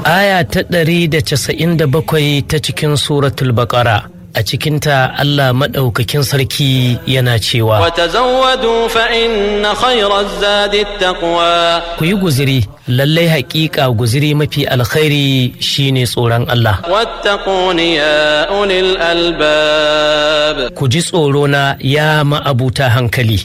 aya ta 197 ta cikin suratul Baqara. A cikinta Allah maɗaukakin sarki yana cewa, وتزودوا فإن خير الزاد التقوى. ku yi guziri, lallai haƙiƙa guziri mafi alkhairi shine tsoron Allah. واتقون يا أولي الألباب. Ku ji tsorona ya ma'abuta hankali.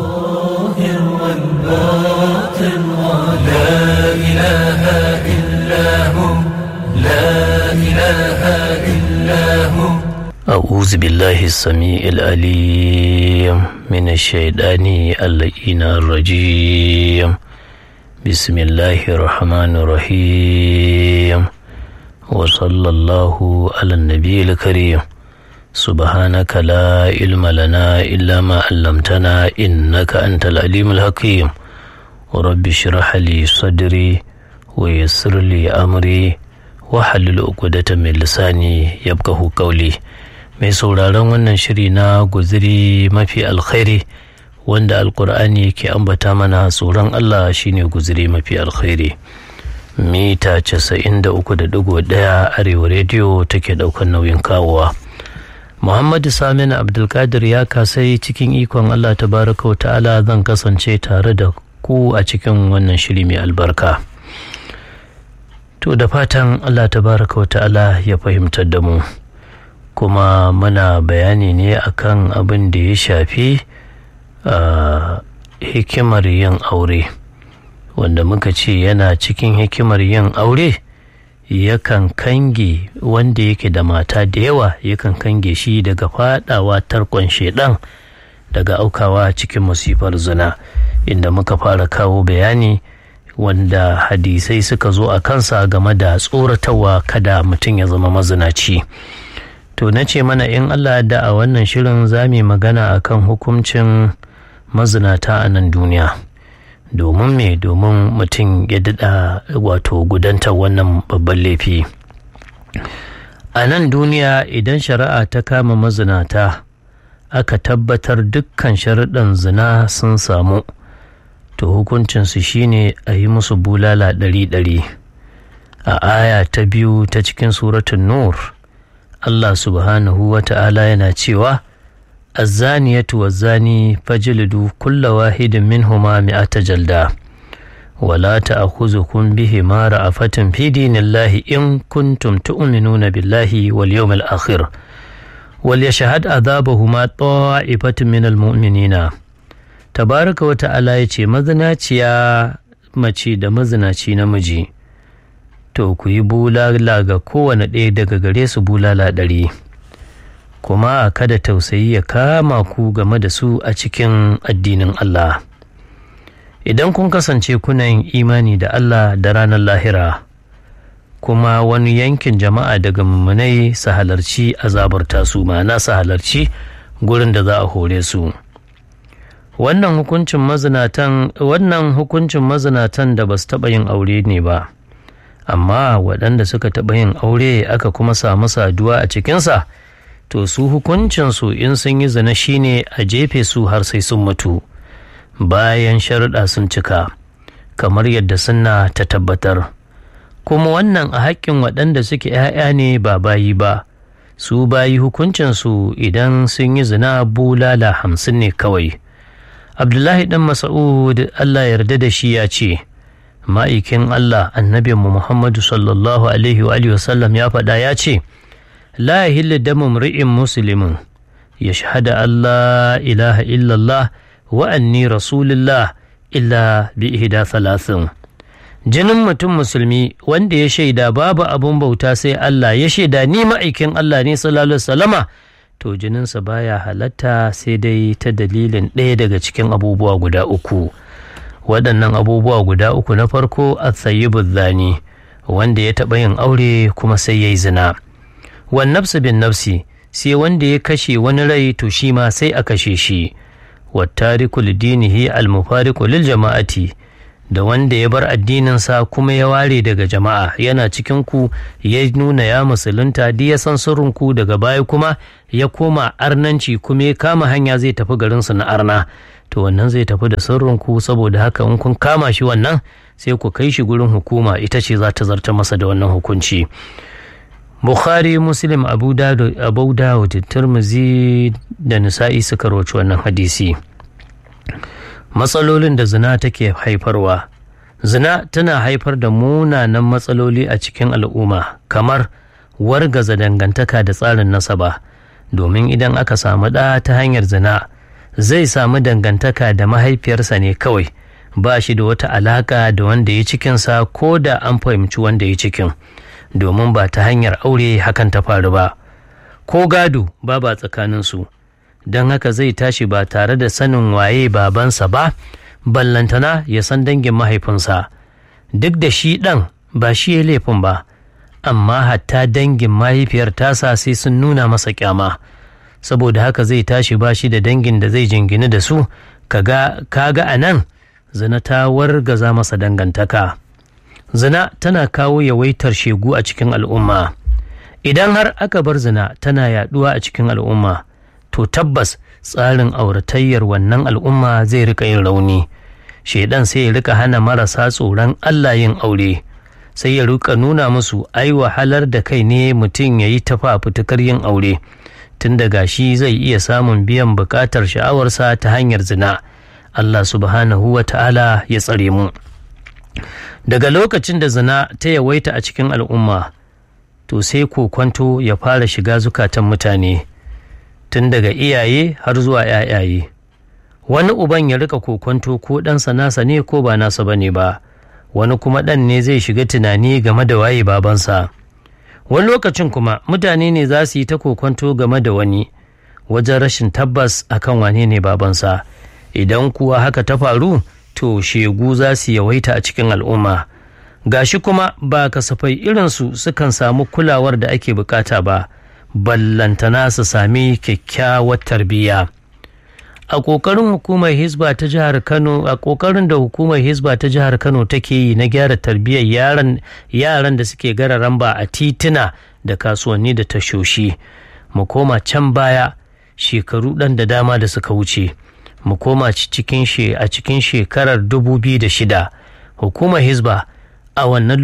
أعوذ بالله السميع العليم من الشيطان اللعين الرجيم. بسم الله الرحمن الرحيم. وصلى الله على النبي الكريم. سبحانك لا علم لنا إلا ما علمتنا إنك أنت العليم الحكيم. ورب اشرح لي صدري ويسر لي أمري wahalul uqdatan min lisani yafqahu qawli. Mai sauraron wannan shiri na guziri mafi alkhairi wanda alkur'ani ke ambata mana tsoron Allah shine guziri mafi alkhairi. Mita 93.1 Arewa rediyo take daukan nauyin kawowa. Muhammadu Saminu Abdulkadir ya kasai cikin ikon Allah tabaraka wa ta'ala zan kasance tare da ku a cikin wannan shiri mai albarka. To da fatan Allah tabaraka wa ta'ala ya fahimtar da mu, kuma muna bayani ne akan abin da ya shafi hikimar yin aure, wanda muka ce yana cikin hikimar yin aure yakan kange wanda yake da mata da yawa, yakan kange shi daga fadawa tarkon shedan, daga aukawa cikin musifar zina, inda muka fara kawo bayani wanda hadisai suka zo a kansa game da tsoratarwa kada mutum ya zama mazinaci. To na ce mana in Allah da a wannan shirin za mu magana akan hukuncin mazinata a nan duniya, domin me, domin mutum ya daɗa wato gudantar wannan babban laifi. A nan duniya idan shari'a ta kama mazinata aka tabbatar dukkan sharuɗan zina sun samu, to hukuncinsu shine a yi musu bulala 100. A aya ta 2 ta cikin suratun Nur, Allah subhanahu wa ta'ala yana cewa, azzaniyatu wazzani fajlidu kulla wahidin minhuma mi'ata jalda wala ta'khuzukum bihima ra'afatun fi dinillahi in kuntum tu'minuna billahi wal yawmil akhir wal yashhad adhabahuma ta'ifatun minal mu'minina. Tabaraka wa ta'ala ya ce, mazinaciya mace da mazinaci namiji, to ku yi bulala ga kowane ɗaya daga gare su bulala 100, kuma kada tausayi ya kama ku game da su a cikin addinin Allah. Idan kun kasance kuna yin imani da Allah da ranar lahira, kuma wani yankin jama'a daga mummunai su halarci azabar tasu, ma'ana su halarci gurin da za a hore su. Wannan hukuncin mazinatan da ba su taɓa yin aure ne ba, amma waɗanda suka taɓa yin aure aka kuma samu saduwa a cikinsa, to su hukuncinsu in sun yi zina shine a jefe su har sai sun mutu bayan sharuɗa sun cika, kamar yadda sunna ta tabbatar. Kuma wannan a haƙƙin waɗanda suke 'ya'ya ne ba bayi ba, su bayi hukuncinsu idan sun yi zina bulala 50 ne kawai. Abdullahi ɗan Mas'ud Allah yarda da shi ya ce, ma'aikin Allah annabinmu Muhammadu sallallahu alaihi wa sallam ya faɗa ya ce, la yahillu damu mri'in muslimin yashhadu an la ilaha illallah wa anni rasulullah illa bi ihda thalathin. Jinin mutum musulmi wanda ya shaida babu abun bauta sai Allah, ya shaida ni ma'aikin Allah ne sallallahu alaihi wasallama, to jininsa baya halatta sai dai ta dalilin ɗaya daga cikin abubuwa guda 3. Waɗannan abubuwa guda 3, na farko at-sayyibu zani, wanda ya taɓa yin aure kuma sai ya yi zina. Wan nafsu bin nafsi, sai wanda ya kashe wani rai to shi ma sai a kashe shi. Wattariku lidinihi al-mufariqu lil jama'ati, da wanda ya bar addininsa kuma ya ware daga jama'a, yana cikin ku ya nuna ya musulunta duk ya san sirrin ku, daga baya kuma ya koma arnanci kuma ya kama hanya zai tafi garinsu na arna, to wannan zai tafi da sirrinku, saboda haka in kun kama shi wannan sai ku kai shi gurin hukuma, ita ce za ta zarta masa da wannan hukunci. Bukhari, Muslim, Abu Dawud, Tirmidhi da Nisa'i suka rawaito wannan hadisi. Matsalolin da zina take haifarwa. Zina tana haifar da munanan matsaloli a cikin al'umma, kamar wargaza dangantaka da tsarin nasaba, domin idan aka samu ɗa ta hanyar zina zai samu dangantaka da mahaifiyarsa ne kawai, ba shi da wata alaƙa da wanda ya cikinsa ko da an fahimci wanda ya cikin, domin ba ta hanyar aure hakan ta faru ba, ko gado ba tsakaninsu, don haka zai tashi ba tare da sanin waye babansa ba, ballantana ya san dangin mahaifinsa, duk da shi ɗan ba shi ya laifin ba, amma hatta dangin mahaifiyar tasa sai sun nuna masa kyama, saboda haka zai tashi ba shi da dangin da zai jingini da su. Kaga a nan zina ta wargaza masa dangantaka. Zina tana kawo yawaitar shegu a cikin al'umma. Idan har aka bar zina tana yaduwa a cikin al'umma, to tabbas tsarin auratayyar wannan al'umma zai rika yin rauni. Shaidan sai ya rika hana marasa tsoron Allah yin aure, sai ya rika nuna musu ai wahalar da kai ne mutum ya yi ta fafutukar yin aure, tun daga shi zai iya samun biyan bukatar sha'awarsa ta hanyar zina. Allah subhanahu wa ta'ala ya tsare mu. Daga lokacin da zina ta yawaita a cikin al'umma, to sai kokwanto ya fara shiga zukatan mutane, tun daga iyaye har zuwa ‘ya'yaye. Wani uban ya rika kokwanto ko ɗansa nasa ne ko ba nasa ba ne ba, wani kuma ɗan ne zai shiga tunani game da waye babansa. Wani lokacin kuma mutane ne za su yi ta kokwanto game da wani, wajen rashin tabbas akan wane ne babansa. Idan kuwa haka ta faru, to shegu za su yawaita a cikin al'umma. Gashi kuma ba kasafai irinsu sukan samu kulawar da ake bukata ba, ballantana su sami kyakkyawar tarbiyya. A ƙoƙarin hukumar Hizba ta jihar Kano, a ƙoƙarin da hukumar Hizba ta jihar Kano take yi na gyara tarbiyyar yaran da suke gararan ba a tituna da kasuwanni da tashoshi, mu koma can baya shekaru ɗan da dama da suka wuce, mu koma a cikin shekarar 2006. Hukumar Hizba a wannan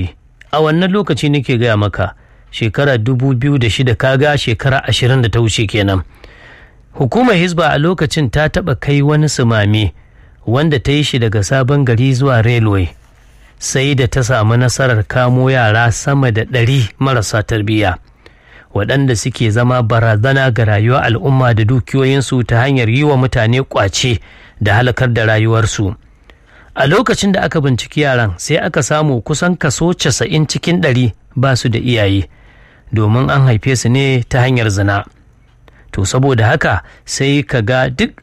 lokaci nake gaya maka, shekarar 2006, kaga shekara 20 da ta wuce kenan. Hukumar Hizba a lokacin ta taɓa kai wani sumame wanda ta yi shi daga Sabon Gari zuwa Railway, sai da ta samu nasarar kamo yara sama da 100 marasa tarbiyya, waɗanda suke zama barazana ga rayuwar al'umma da dukiyoyinsu ta hanyar yi wa mutane ƙwace da halakar da rayuwarsu. A lokacin da aka binciki yaran, sai aka samu kusan kaso 90 cikin 100 ba su da iyaye, domin an haife su ne ta hanyar zina. To saboda haka sai ka ga duk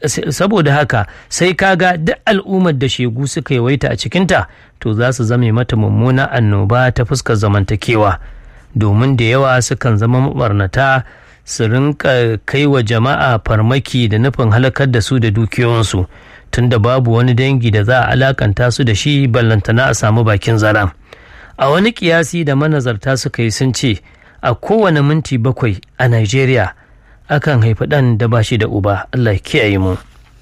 al'ummar da shegu suka yawaita a cikinta, to za su zame mata mummuna annoba ta fuskar zamantakewa, domin da yawa sukan zama mabarnata, su rinka kai wa jama'a farmaki da nufin halakar da su da dukiyoyinsu, tunda babu wani dangi da za a alakanta su da shi, ballantana a samu bakin zaren. A wani kiyasi da manazarta suka yi sun ce a kowane minti 7 a Najeriya akan haifi ɗan da ba shi da uba. Allah ya kiyaye mu.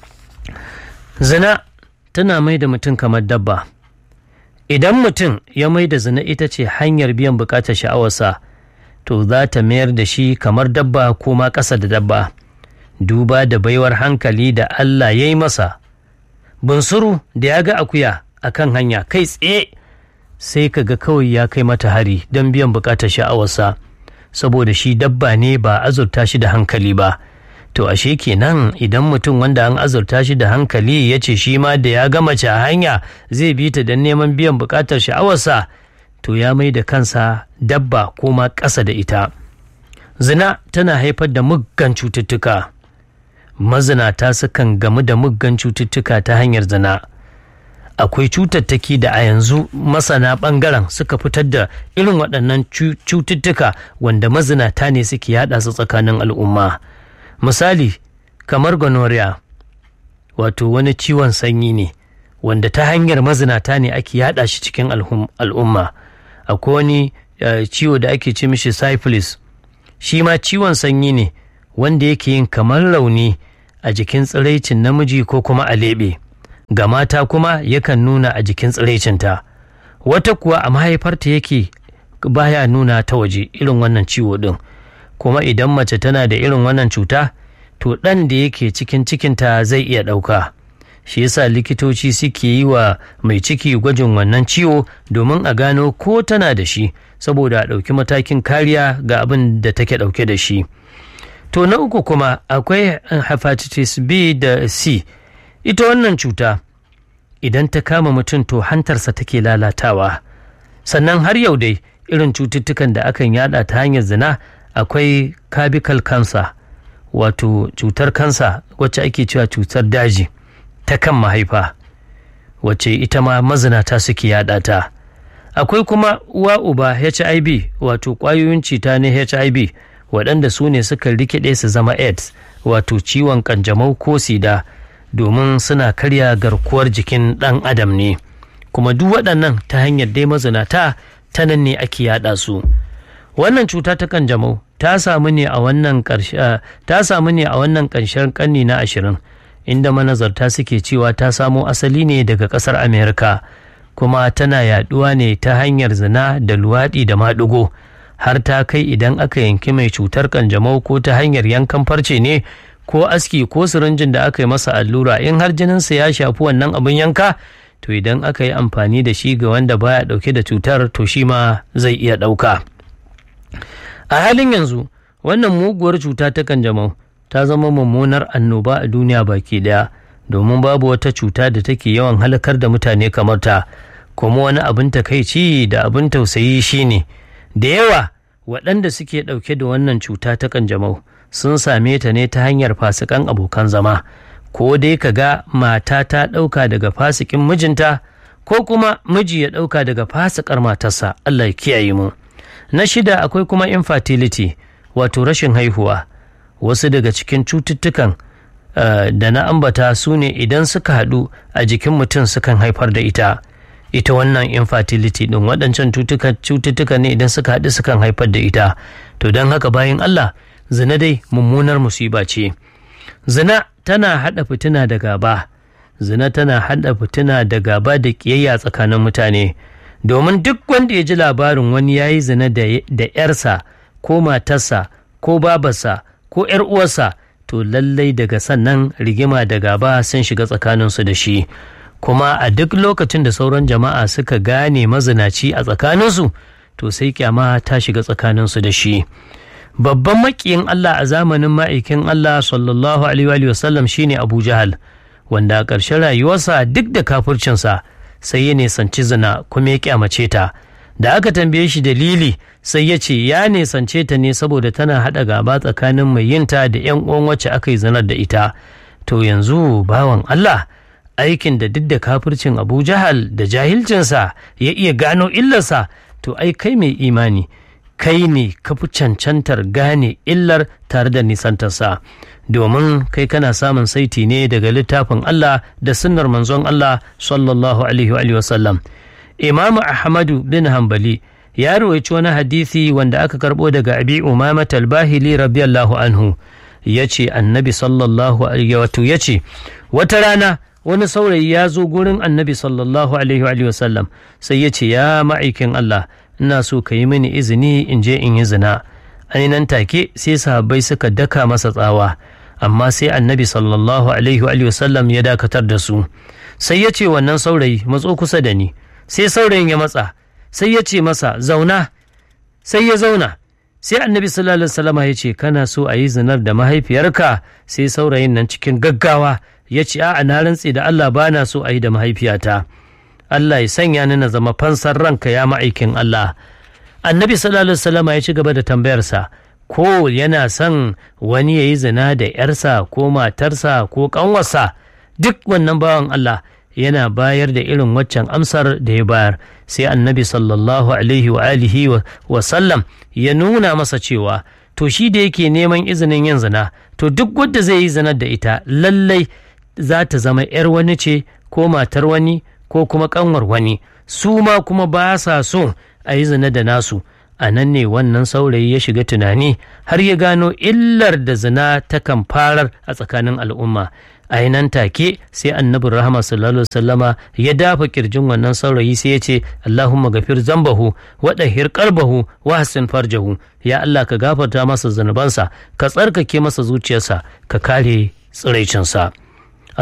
Zina tana mai da mutum kamar dabba. Idan mutum ya mai da zina ita ce hanyar biyan bukatar sha'awarsa, to za ta mayar da shi kamar dabba ko ma ƙasa da dabba, duba da baiwar hankali da Allah ya yi masa. Bunsuru da ya ga akuya a kan hanya, kai tsaye sai ka ga kawai ya kai mata hari don biyan bukatar sha'awarsa, saboda shi dabba ne, ba azurta shi da hankali ba. To ashe kenan idan mutum wanda an azurta shi da hankali ya ce shi ma da ya ga mace a hanya zai bi ta don neman biyan bukatar sha'awarsa, to ya mai da kansa dabba ko ma ƙasa da ita. Zina tana haifar da muggan cututtuka. Mazinata sukan gamu da muggan cututtuka ta hanyar zina. Akwai cutattaki da a yanzu masana ɓangaren suka fitar da irin waɗannan cututtuka wanda mazinata ne suke yaɗa su tsakanin al'umma. Misali, kamar gonorrhea, wato wani ciwon sanyi ne wanda ta hanyar mazinata ne ake yaɗa shi cikin al'umma. Akwai wani ciwo da ake ce mishi syphilis, shi ma ciwon sanyi ne wanda yake yin kamar rauni a jikin tsiraicin namiji ko kuma a leɓe, ga mata kuma yakan nuna a jikin tsiraicinta, wata kuwa a mahaifarta yake baya nuna ta waje irin wannan ciwo ɗin. Kuma idan mace tana da irin wannan cuta to ɗan da yake cikin cikinta zai iya ɗauka. Shi yasa likitoci suke yi wa mai ciki gwajin wannan ciwo domin a gano ko tana da shi, saboda a ɗauki matakin kariya ga abin da take ɗauke da shi. To na uku kuma akwai hepatitis B da C. Ita wannan cuta idan ta kama mutum to hantarsa take lalatawa. Sannan har yau dai irin cututtukan da akan yada ta hanyar zina akwai cervical cancer, wato cutar kansa wacce ake cewa cutar daji ta kan mahaifa, wacce ita ma mazinata suke yada ta. Akwai kuma uwa uba HIV, wato ƙwayoyin cuta na HIV waɗanda su ne suka rikide su zama AIDS, wato ciwon ƙanjamau ko sida, domin suna karya garkuwar jikin ɗan adam ne. Kuma duk waɗannan ta hanyar dai mazinata ta nan ne ake yada su. Wannan cuta ta ƙanjamau ta samu ne a wannan ƙarshen ƙarni na 20, inda manazarta suke cewa ta samo asali ne daga ƙasar Amerika, kuma tana yaduwa ne ta hanyar zina da luwaɗi da maɗigo, har ta kai idan aka yanki mai cutar ƙanjamau ko ta hanyar yankan farce ne ko aski ko sirinjin da aka yi masa allura, in har jininsa ya shafi wannan abin yanka, to idan aka yi amfani da shi ga wanda baya ɗauke da cutar to shi ma zai iya ɗauka. A halin yanzu wannan muguwar cuta ta ƙanjamau ta zama mummunar annoba a duniya baki daya, domin babu wata cuta da take yawan halakar da mutane kamar ta. Kuma wani abin takaici da abin tausayi shine da yawa waɗanda suke ɗauke da wannan cuta ta ƙanjamau sun same ta ne ta hanyar fasikan abokan zama, ko dai ka ga mata ta ɗauka daga fasikin mijinta, ko kuma miji ya ɗauka daga fasikar matarsa. Allah ya kiyaye mu. Na 6 akwai kuma infertility, wato rashin haihuwa. Wasu daga cikin cututtukan da na ambata su ne idan suka haɗu a jikin mutum sukan haifar da ita wannan infertility ɗin. Waɗancan cututtuka ne idan suka haɗu sukan haifar da ita. To don haka bayan Allah, zina dai mummunar musiba ce. Zina tana haɗa fitina da gaba. Zina tana haɗa fitina da gaba da ƙiyayya tsakanin mutane. Domin duk wanda ya ji labarin wani ya yi zina da 'yarsa ko matarsa ko babarsa ko 'yar uwarsa, to lallai daga sannan rigima da gaba sun shiga tsakaninsu da shi. Kuma a duk lokacin da sauran jama'a suka gane mazinaci a tsakaninsu, to sai kyama ta shiga tsakaninsu da shi. Babban maƙiyin Allah a zamanin ma'aikin Allah sallallahu alaihi wa sallam shine Abu Jahal, wanda a ƙarshen rayuwarsa duk da kafircinsa sai ya nisanci zina kuma ya kyamace ta. Da aka tambaye shi dalili, sai ya ce ya nisance ta ne saboda tana haɗa gaba tsakanin mai yinta da 'yan uwan wacce aka yi zinar da ita. To yanzu bawan Allah, aikin da duk da kafircin Abu Jahal da jahilcinsa ya iya gano illarsa, to ai kai mai imani kai ne ka fi cancantar gane illar tare da nisantarsa, domin kai kana samun saiti ne daga littafin Allah da sunnar manzon Allah sallallahu alaihi wa sallam. Imam Ahmadu bin Hanbali ya rawaici wani hadisi wanda aka karbo daga Abi Umama al-Bahili radiyallahu anhu, yace Annabi sallallahu alaihi wa ce wata rana wani saurayi ya zo gurin Annabi sallallahu alaihi wa sallam, sai ya ce ya ma'aikin Allah, ina so ka yi mini izini in je in yi zina. Nan take sai sahabbai suka daka masa tsawa, amma sai Annabi sallallahu alaihi wa sallam ya dakatar da su. Sai ya ce wannan saurayi, matso kusa da ni. Sai saurayin ya matsa, sai ya ce masa zauna, sai ya zauna. Sai Annabi sallallahu alaihi wasallam ya ce kana so a yi zinar da mahaifiyarka? Sai saurayin nan cikin gaggawa ya ce a'a, na rantse da Allah bana so a yi da mahaifiyata. Allah ya sanya ni na zama fansar ranka ya ma'aikin Allah. Annabi sallallahu alaihi wasallam ya ci gaba da tambayarsa ko yana son wani ya yi zina da 'yarsa ko matarsa ko ƙanwarsa. Duk wannan bawan Allah yana bayar da irin waccan amsar da ya bayar. Sai Annabi sallallahu alaihi wa alihi wa sallam ya nuna masa cewa to shi da yake neman izinin yin zina, to duk wanda zai yi zinar da ita lallai za ta zama 'yar wani ce ko matar wani ko kuma kanwar wani. Su ma kuma ba sa so a yi zina da nasu, a nan ne wannan saurayi ya shiga tunani har ya gano illar da zina takan farar a tsakanin al'umma. A nan take sai annabin rahama sallallahu alaihi wasallama ya dafa kirjin wannan saurayi sai ya ce Allahumma gafir zambahu wa dahhir qalbahu wa hassin farjahu. Ya Allah ka gafarta masa zunubansa, ka tsarkake masa zuciyarsa, ka kare tsiraicinsa.